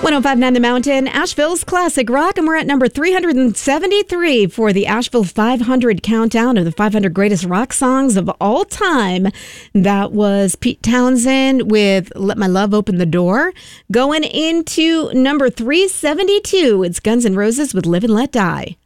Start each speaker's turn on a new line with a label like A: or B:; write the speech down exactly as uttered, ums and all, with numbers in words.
A: one oh five point nine The Mountain, Asheville's classic rock, and we're at number three hundred seventy-three for the Asheville five hundred countdown of the five hundred greatest rock songs of all time. That was Pete Townsend with Let My Love Open the Door. Going into number three seventy-two, it's Guns N' Roses with Live and Let Die.